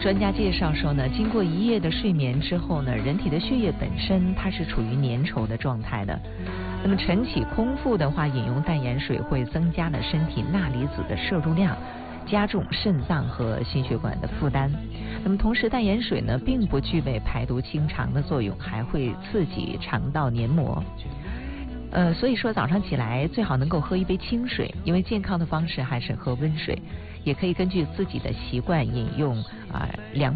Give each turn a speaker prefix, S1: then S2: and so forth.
S1: 专家介绍说呢，经过一夜的睡眠之后呢，人体的血液本身它是处于粘稠的状态的。那么晨起空腹的话，饮用淡盐水会增加了身体钠离子的摄入量，加重肾脏和心血管的负担。那么同时，淡盐水呢并不具备排毒清肠的作用，还会刺激肠道黏膜。所以说早上起来最好能够喝一杯清水，因为健康的方式还是喝温水，也可以根据自己的习惯饮用凉